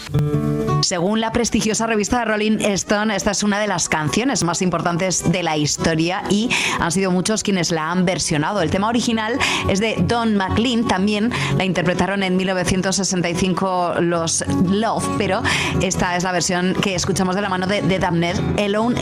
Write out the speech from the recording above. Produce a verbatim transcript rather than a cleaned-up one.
Según la prestigiosa revista Rolling Stone, esta es una de las canciones más importantes de la historia y han sido muchos quienes la han versionado. El tema original es de Don McLean, también la interpretaron en mil novecientos sesenta y cinco los Love, pero esta es la versión que escuchamos de la mano de The Damned, Alone